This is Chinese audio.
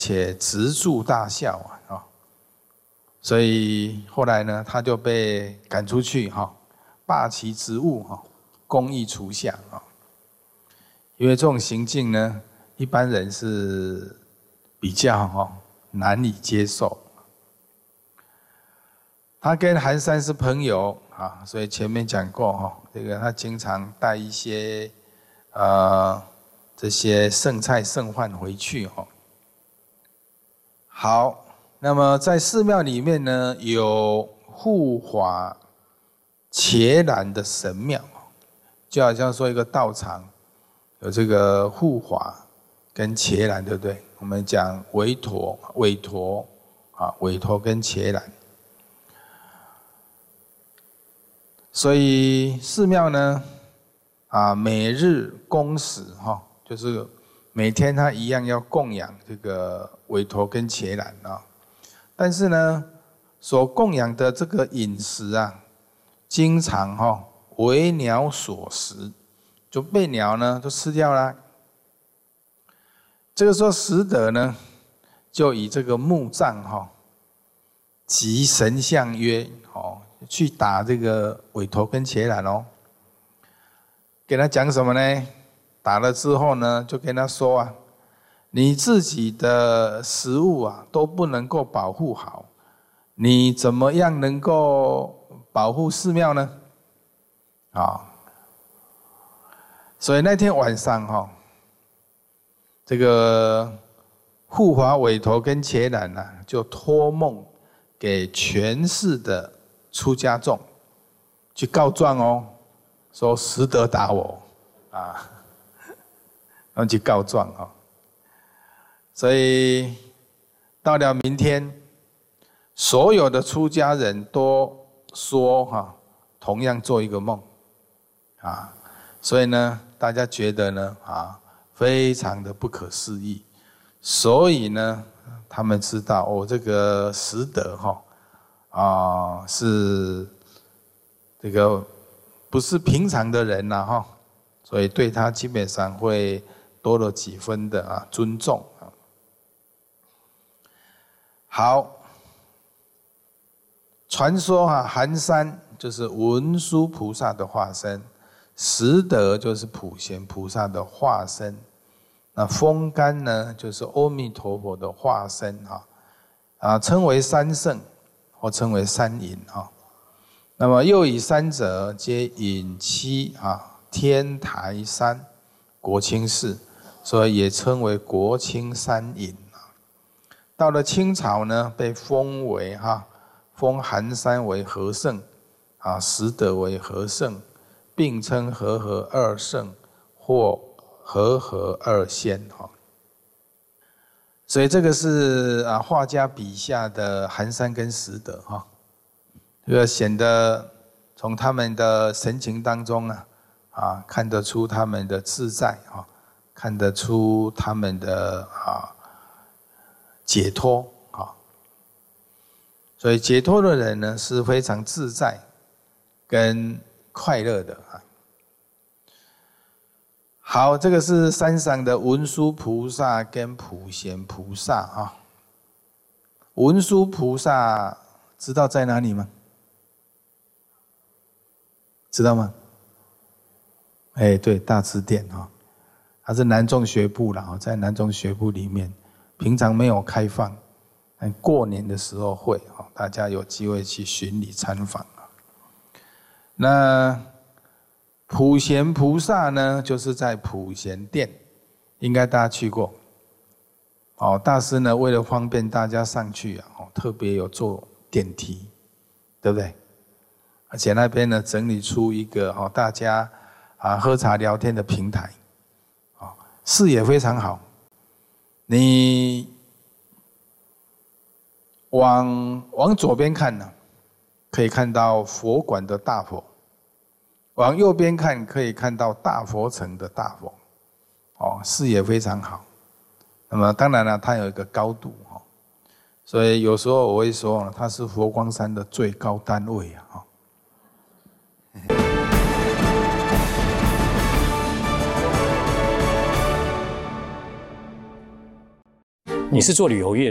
且直助大孝啊，所以后来呢，他就被赶出去哈，罢其职务哈，公益除下啊。因为这种行径呢，一般人是比较难以接受。他跟韩山是朋友啊，所以前面讲过哈，这个他经常带一些这些剩菜剩饭回去哈。好，那么在寺庙里面呢，有护法伽蓝的神庙，就好像说一个道场有这个护法跟伽蓝，对不对？我们讲韦陀跟伽蓝。所以寺庙呢，每日供食哈，就是每天他一样要供养这个韦陀跟伽蓝啊。但是呢，所供养的这个饮食啊，经常为鸟所食，就被鸟呢都吃掉了。这个时候拾得呢，就以这个木杖即神像曰去打这个韦陀跟伽蓝哦，给他讲什么呢？打了之后呢，就跟他说你自己的食物都不能够保护好，你怎么样能够保护寺庙呢？所以那天晚上这个护法韦陀跟伽蓝就托梦给全寺的出家众去告状说拾得打我然后去告状所以到了明天，所有的出家人都说同样做一个梦所以呢，大家觉得呢非常的不可思议，所以呢，他们知道这个拾得是这个不是平常的人所以对他基本上会多了几分的尊重好，传说寒山就是文殊菩萨的化身，拾得就是普贤菩萨的化身，那风干呢就是阿弥陀佛的化身称为三圣或称为三隐那么又以三者皆隐栖天台山国清寺，所以也称为国清三隐到了清朝呢，被封为封寒山为和圣拾得为和圣，并称和合二圣或和合二仙所以这个是画家笔下的寒山跟拾得这个显得从他们的神情当中看得出他们的自在看得出他们的解脱所以解脱的人呢是非常自在跟快乐的好，这个是山上的文殊菩萨跟普贤菩萨文殊菩萨知道在哪里吗？知道吗？对，大智殿它是南众学部啦，在南众学部里面，平常没有开放，但过年的时候会大家有机会去巡礼参访那普贤菩萨呢，就是在普贤殿，应该大家去过大师呢为了方便大家上去特别有做电梯，对不对？而且那边呢整理出一个大家喝茶聊天的平台视野非常好，你往左边看呢，可以看到佛馆的大佛，往右边看可以看到大佛城的大佛视野非常好。那么当然了，它有一个高度所以有时候我会说它是佛光山的最高单位你是做旅游业